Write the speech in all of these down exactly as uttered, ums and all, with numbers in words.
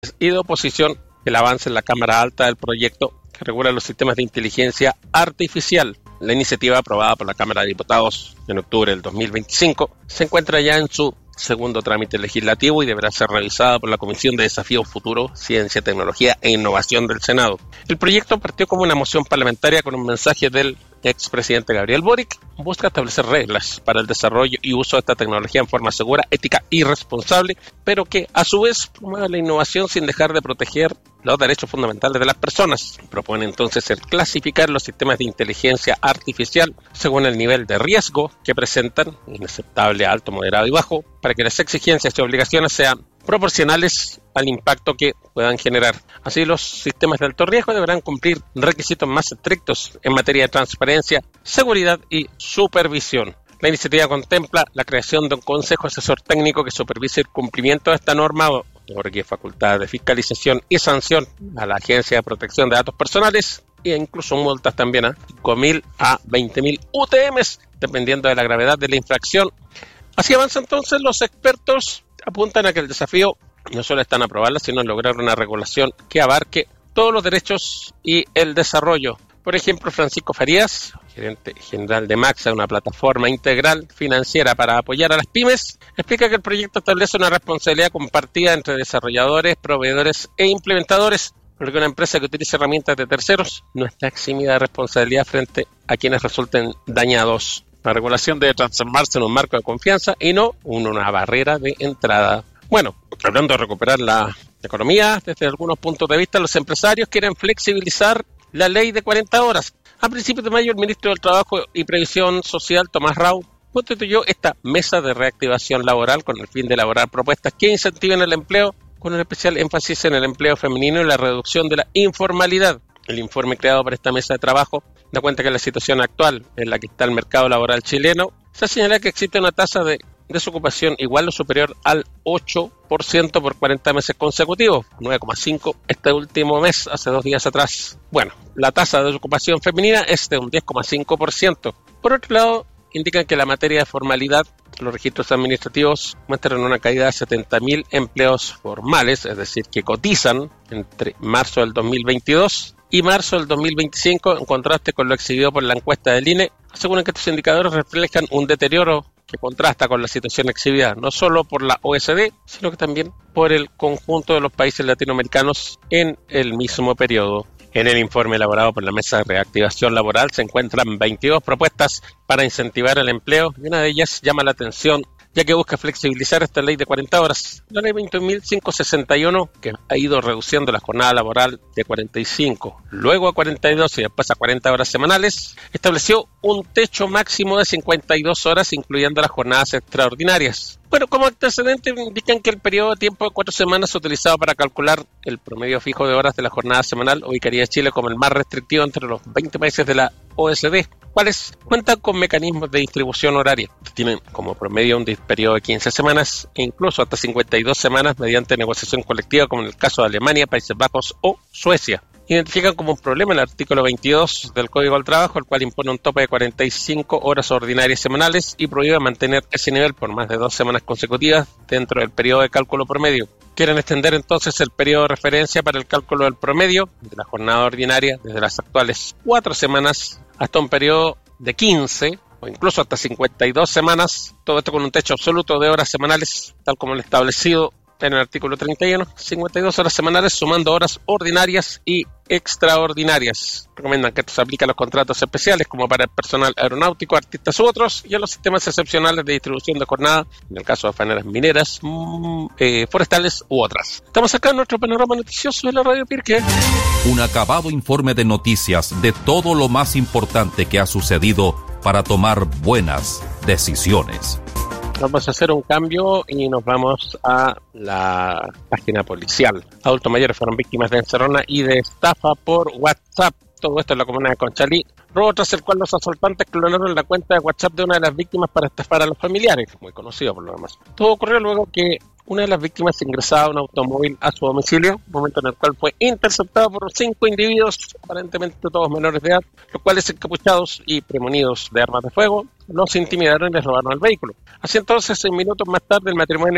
y de oposición el avance en la Cámara Alta del proyecto que regula los sistemas de inteligencia artificial. La iniciativa, aprobada por la Cámara de Diputados en octubre del dos mil veinticinco, se encuentra ya en su segundo trámite legislativo y deberá ser revisada por la Comisión de Desafíos Futuros, Ciencia, Tecnología e Innovación del Senado. El proyecto partió como una moción parlamentaria con un mensaje del expresidente Gabriel Boric. Busca establecer reglas para el desarrollo y uso de esta tecnología en forma segura, ética y responsable, pero que a su vez promueva la innovación sin dejar de proteger los derechos fundamentales de las personas. Propone entonces el clasificar los sistemas de inteligencia artificial según el nivel de riesgo que presentan, inaceptable, alto, moderado y bajo, para que las exigencias y obligaciones sean proporcionales al impacto que puedan generar. Así, los sistemas de alto riesgo deberán cumplir requisitos más estrictos en materia de transparencia, seguridad y supervisión. La iniciativa contempla la creación de un consejo asesor técnico que supervise el cumplimiento de esta norma, otorgue facultad de fiscalización y sanción a la Agencia de Protección de Datos Personales e incluso multas también a cinco mil a veinte mil U T Ms, dependiendo de la gravedad de la infracción. Así avanza entonces. Los expertos apuntan a que el desafío no solo está en aprobarla, sino en lograr una regulación que abarque todos los derechos y el desarrollo. Por ejemplo, Francisco Farías, gerente general de Maxa, una plataforma integral financiera para apoyar a las pymes, explica que el proyecto establece una responsabilidad compartida entre desarrolladores, proveedores e implementadores, porque una empresa que utilice herramientas de terceros no está eximida de responsabilidad frente a quienes resulten dañados. La regulación debe transformarse en un marco de confianza y no una barrera de entrada. Bueno, hablando de recuperar la economía, desde algunos puntos de vista, los empresarios quieren flexibilizar la ley de cuarenta horas. A principios de mayo, el ministro del Trabajo y Previsión Social, Tomás Rau, constituyó esta mesa de reactivación laboral con el fin de elaborar propuestas que incentiven el empleo, con un especial énfasis en el empleo femenino y la reducción de la informalidad. El informe creado por esta mesa de trabajo da cuenta que en la situación actual en la que está el mercado laboral chileno, se señala que existe una tasa de desocupación igual o superior al ocho por ciento por cuarenta meses consecutivos, nueve coma cinco por ciento este último mes, hace dos días atrás. Bueno, la tasa de desocupación femenina es de un diez coma cinco por ciento. Por otro lado, indican que la materia de formalidad, los registros administrativos muestran una caída de setenta mil empleos formales, es decir, que cotizan entre marzo del dos mil veintidós y marzo del dos mil veinticinco, en contraste con lo exhibido por la encuesta del I N E. Aseguran que estos indicadores reflejan un deterioro que contrasta con la situación exhibida no solo por la O E C D, sino que también por el conjunto de los países latinoamericanos en el mismo periodo. En el informe elaborado por la Mesa de Reactivación Laboral se encuentran veintidós propuestas para incentivar el empleo y una de ellas llama la atención, ya que busca flexibilizar esta ley de cuarenta horas. La ley veinte mil quinientos sesenta y uno, que ha ido reduciendo la jornada laboral de cuarenta y cinco, luego a cuarenta y dos y después a cuarenta horas semanales, estableció un techo máximo de cincuenta y dos horas, incluyendo las jornadas extraordinarias. Bueno, como antecedente indican que el periodo de tiempo de cuatro semanas utilizado para calcular el promedio fijo de horas de la jornada semanal ubicaría a Chile como el más restrictivo entre los veinte países de la O E C D, cuales cuentan con mecanismos de distribución horaria. Tienen como promedio un periodo de quince semanas e incluso hasta cincuenta y dos semanas mediante negociación colectiva, como en el caso de Alemania, Países Bajos o Suecia. Identifican como un problema el artículo veintidós del Código del Trabajo, el cual impone un tope de cuarenta y cinco horas ordinarias semanales y prohíbe mantener ese nivel por más de dos semanas consecutivas dentro del periodo de cálculo promedio. Quieren extender entonces el periodo de referencia para el cálculo del promedio de la jornada ordinaria desde las actuales cuatro semanas hasta un periodo de quince o incluso hasta cincuenta y dos semanas, todo esto con un techo absoluto de horas semanales, tal como lo establecido en el artículo treinta y uno, cincuenta y dos horas semanales sumando horas ordinarias y extraordinarias. Recomiendan que esto se aplique a los contratos especiales como para el personal aeronáutico, artistas u otros, y a los sistemas excepcionales de distribución de jornada, en el caso de faenas mineras, mmm, eh, forestales u otras. Estamos acá en nuestro panorama noticioso de la Radio Pirque. Un acabado informe de noticias de todo lo más importante que ha sucedido para tomar buenas decisiones. Vamos a hacer un cambio y nos vamos a la página policial. Adultos mayores fueron víctimas de encerrona y de estafa por WhatsApp. Todo esto en la comuna de Conchalí. Robo tras el cual los asaltantes clonaron la cuenta de WhatsApp de una de las víctimas para estafar a los familiares, muy conocido por lo demás. Todo ocurrió luego que una de las víctimas ingresaba a un automóvil a su domicilio, momento en el cual fue interceptado por cinco individuos, aparentemente todos menores de edad, los cuales, encapuchados y premonidos de armas de fuego, los intimidaron y les robaron el vehículo. Así entonces, en minutos más tarde, el matrimonio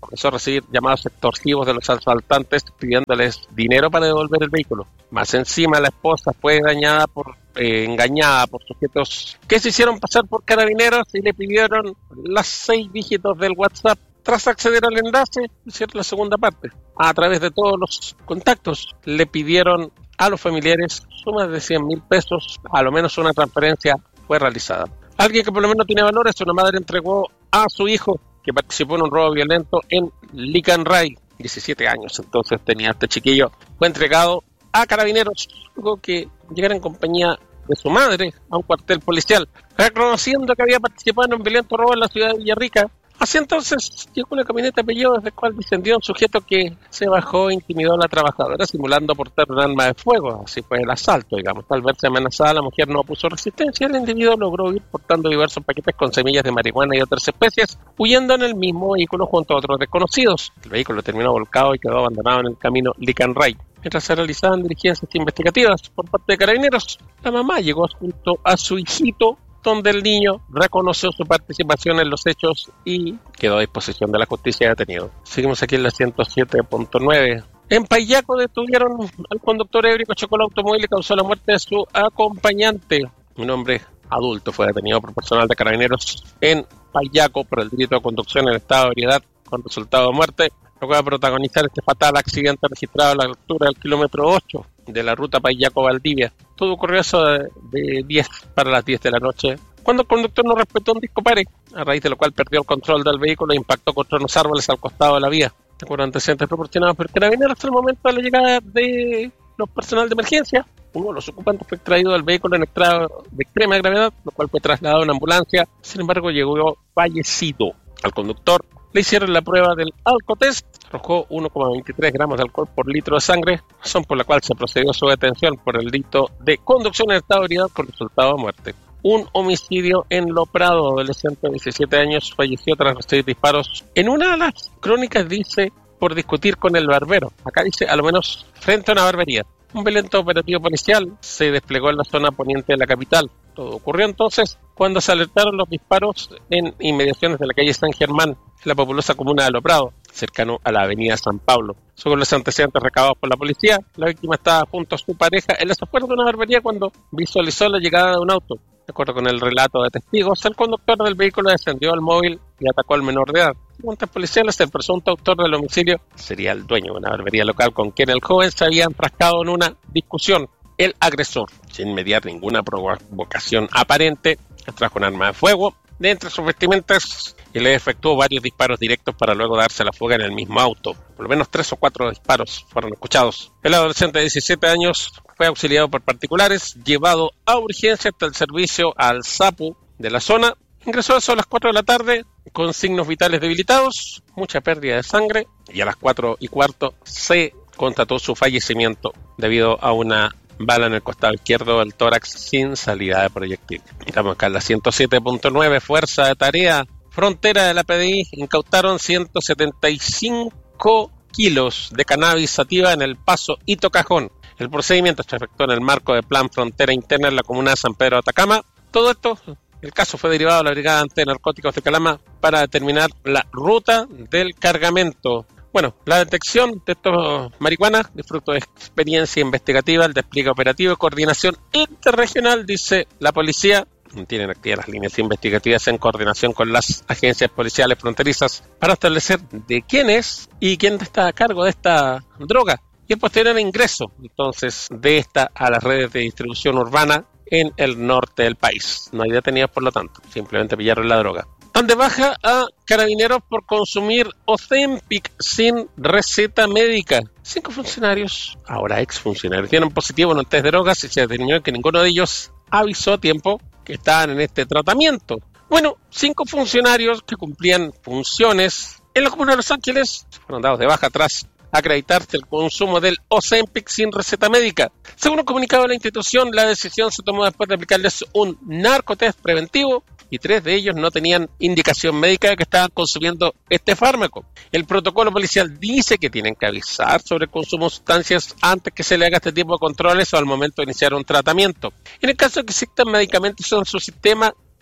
comenzó a recibir llamados extorsivos de los asaltantes pidiéndoles dinero para devolver el vehículo. Más encima, la esposa fue dañada por, eh, engañada por sujetos que se hicieron pasar por carabineros y le pidieron las seis dígitos del WhatsApp. Tras acceder al enlace, hicieron la segunda parte. A través de todos los contactos, le pidieron a los familiares sumas de cien mil pesos, a lo menos una transferencia fue realizada. Alguien que por lo menos tiene valores, una madre entregó a su hijo, que participó en un robo violento en Licanray, diecisiete años, entonces tenía este chiquillo, fue entregado a carabineros, luego que llegara en compañía de su madre a un cuartel policial, reconociendo que había participado en un violento robo en la ciudad de Villarrica. Así entonces llegó una camioneta Peugeot desde la cual descendió un sujeto que se bajó e intimidó a la trabajadora simulando portar un arma de fuego. Así fue el asalto, digamos. Al verse amenazada, la mujer no opuso resistencia. El individuo logró huir portando diversos paquetes con semillas de marihuana y otras especies, huyendo en el mismo vehículo junto a otros desconocidos. El vehículo terminó volcado y quedó abandonado en el camino Licanray. Mientras se realizaban diligencias investigativas por parte de carabineros, la mamá llegó junto a su hijito, donde el niño reconoció su participación en los hechos y quedó a disposición de la justicia detenido. Seguimos aquí en la ciento siete punto nueve. En Payaco detuvieron al conductor ebrio que chocó el automóvil y causó la muerte de su acompañante. Un hombre adulto fue detenido por personal de carabineros en Payaco por el delito de conducción en estado de ebriedad con resultado de muerte. Luego de protagonizar este fatal accidente registrado a la altura del kilómetro ocho de la ruta Payaco-Valdivia. Todo ocurrió eso de, de diez para las diez de la noche, cuando el conductor no respetó un disco pare, a raíz de lo cual perdió el control del vehículo e impactó contra unos árboles al costado de la vía. De acuerdo a antecedentes proporcionados por Carabineros, hasta el momento de la llegada de los personal de emergencia, uno de los ocupantes fue extraído del vehículo en estado de extrema gravedad, lo cual fue trasladado a una ambulancia. Sin embargo, llegó fallecido. Al conductor le hicieron la prueba del alcotest, arrojó uno coma veintitrés gramos de alcohol por litro de sangre, razón por la cual se procedió a su detención por el delito de conducción en estado de ebriedad con resultado de muerte. Un homicidio en Lo Prado, adolescente de diecisiete años, falleció tras recibir disparos. En una de las crónicas dice por discutir con el barbero. Acá dice a lo menos frente a una barbería. Un violento operativo policial se desplegó en la zona poniente de la capital. Todo ocurrió entonces cuando se alertaron los disparos en inmediaciones de la calle San Germán, en la populosa comuna de Lo Prado, cercano a la avenida San Pablo. Según los antecedentes recabados por la policía, la víctima estaba junto a su pareja en las afueras de una barbería cuando visualizó la llegada de un auto. De acuerdo con el relato de testigos, el conductor del vehículo descendió al móvil y atacó al menor de edad. Según los policiales, el presunto autor del homicidio sería el dueño de una barbería local con quien el joven se había enfrascado en una discusión. El agresor, sin mediar ninguna provocación aparente, trajo un arma de fuego de entre sus vestimentas y le efectuó varios disparos directos para luego darse la fuga en el mismo auto. Por lo menos tres o cuatro disparos fueron escuchados. El adolescente de diecisiete años fue auxiliado por particulares, llevado a urgencia hasta el servicio al SAPU de la zona. Ingresó a eso a las cuatro de la tarde con signos vitales debilitados, mucha pérdida de sangre, y a las cuatro y cuarto se constató su fallecimiento debido a una bala en el costado izquierdo del tórax sin salida de proyectil. Estamos acá en la ciento siete punto nueve, Fuerza de Tarea Frontera de la P D I, incautaron ciento setenta y cinco kilos de cannabis sativa en El Paso y Tocajón. El procedimiento se efectuó en el marco del Plan Frontera Interna en la comuna de San Pedro de Atacama. Todo esto, el caso fue derivado a la Brigada Antinarcóticos de Calama para determinar la ruta del cargamento. Bueno, la detección de estos marihuanas es fruto de experiencia investigativa, el despliegue operativo y coordinación interregional, dice la policía. Tienen activas las líneas investigativas en coordinación con las agencias policiales fronterizas para establecer de quién es y quién está a cargo de esta droga y el posterior ingreso entonces de esta a las redes de distribución urbana en el norte del país. No hay detenidos, por lo tanto, simplemente pillaron la droga. Dan de baja a carabineros por consumir Ozempic sin receta médica. Cinco funcionarios, ahora exfuncionarios, dieron positivo en un test de drogas y se determinó que ninguno de ellos avisó a tiempo que estaban en este tratamiento. Bueno, cinco funcionarios que cumplían funciones en la comuna de Los Ángeles fueron dados de baja tras acreditarse el consumo del Ozempic sin receta médica. Según un comunicado de la institución, la decisión se tomó después de aplicarles un narcotest preventivo y tres de ellos no tenían indicación médica de que estaban consumiendo este fármaco. El protocolo policial dice que tienen que avisar sobre el consumo de sustancias antes que se le haga este tipo de controles o al momento de iniciar un tratamiento. En el caso de que existan medicamentos en su sistema,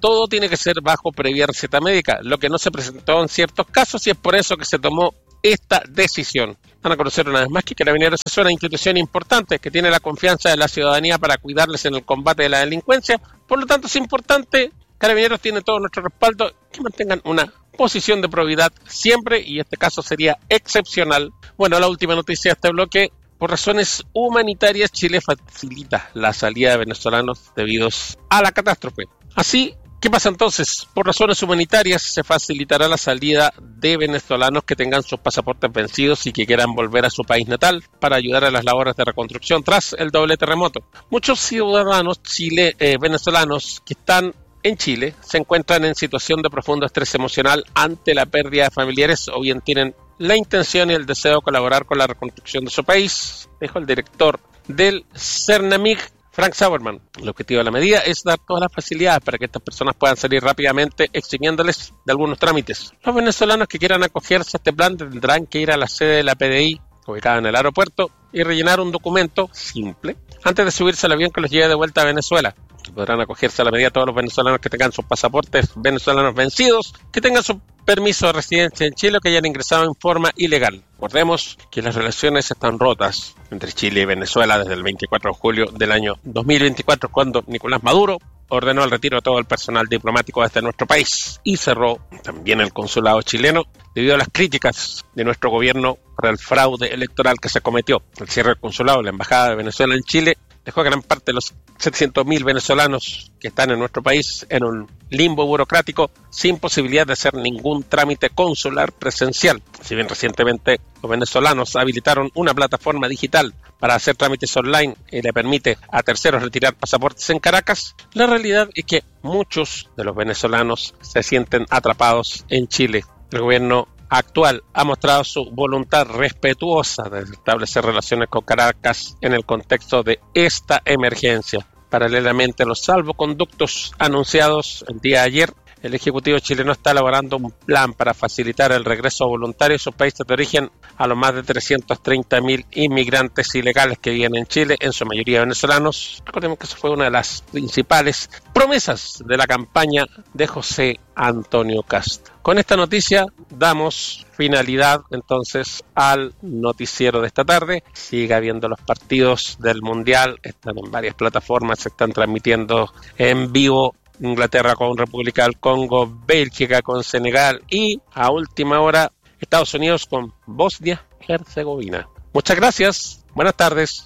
todo tiene que ser bajo previa receta médica, lo que no se presentó en ciertos casos y es por eso que se tomó esta decisión. Van a conocer una vez más que Carabineros es una institución importante que tiene la confianza de la ciudadanía para cuidarles en el combate de la delincuencia. Por lo tanto, es importante, Carabineros tiene todo nuestro respaldo, que mantengan una posición de probidad siempre, y este caso sería excepcional. Bueno, la última noticia de este bloque: por razones humanitarias, Chile facilita la salida de venezolanos debido a la catástrofe. Así, ¿qué pasa entonces? Por razones humanitarias se facilitará la salida de venezolanos que tengan sus pasaportes vencidos y que quieran volver a su país natal para ayudar a las labores de reconstrucción tras el doble terremoto. Muchos ciudadanos chile, eh, venezolanos que están en Chile se encuentran en situación de profundo estrés emocional ante la pérdida de familiares o bien tienen la intención y el deseo de colaborar con la reconstrucción de su país, dijo el director del CERNAMIG, Frank Sauerman. El objetivo de la medida es dar todas las facilidades para que estas personas puedan salir rápidamente, eximiéndoles de algunos trámites. Los venezolanos que quieran acogerse a este plan tendrán que ir a la sede de la P D I, ubicada en el aeropuerto, y rellenar un documento simple antes de subirse al avión que los lleve de vuelta a Venezuela. Podrán acogerse a la medida todos los venezolanos que tengan sus pasaportes venezolanos vencidos, que tengan su permiso de residencia en Chile o que hayan ingresado en forma ilegal. Recordemos que las relaciones están rotas entre Chile y Venezuela desde el veinticuatro de julio del año dos mil veinticuatro, cuando Nicolás Maduro ordenó el retiro de todo el personal diplomático desde nuestro país y cerró también el consulado chileno debido a las críticas de nuestro gobierno por el fraude electoral que se cometió. El cierre del consulado de la Embajada de Venezuela en Chile dejó a gran parte de los setecientos mil venezolanos que están en nuestro país en un limbo burocrático sin posibilidad de hacer ningún trámite consular presencial. Si bien recientemente los venezolanos habilitaron una plataforma digital para hacer trámites online y le permite a terceros retirar pasaportes en Caracas, la realidad es que muchos de los venezolanos se sienten atrapados en Chile. El gobierno actual ha mostrado su voluntad respetuosa de establecer relaciones con Caracas en el contexto de esta emergencia. Paralelamente a los salvoconductos anunciados el día de ayer, el Ejecutivo chileno está elaborando un plan para facilitar el regreso voluntario a sus países de origen a los más de trescientos treinta mil inmigrantes ilegales que viven en Chile, en su mayoría venezolanos. Recordemos que eso fue una de las principales promesas de la campaña de José Antonio Kast. Con esta noticia damos finalidad entonces al noticiero de esta tarde. Siga viendo los partidos del Mundial, están en varias plataformas, se están transmitiendo en vivo. Inglaterra con República del Congo, Bélgica con Senegal y a última hora Estados Unidos con Bosnia-Herzegovina. Muchas gracias, buenas tardes.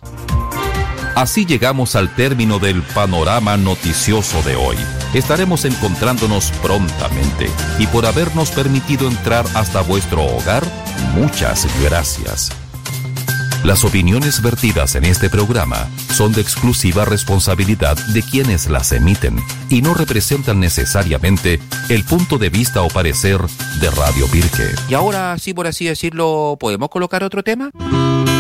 Así llegamos al término del panorama noticioso de hoy. Estaremos encontrándonos prontamente y por habernos permitido entrar hasta vuestro hogar, muchas gracias. Las opiniones vertidas en este programa son de exclusiva responsabilidad de quienes las emiten y no representan necesariamente el punto de vista o parecer de Radio Pirque. Y ahora, sí, por así decirlo, ¿podemos colocar otro tema?